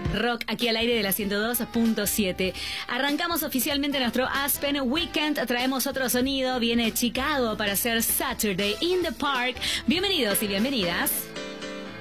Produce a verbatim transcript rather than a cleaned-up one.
Rock aquí al aire de la ciento dos punto siete. Arrancamos oficialmente nuestro Aspen Weekend. Traemos otro sonido. Viene Chicago para hacer Saturday in the Park. Bienvenidos y bienvenidas.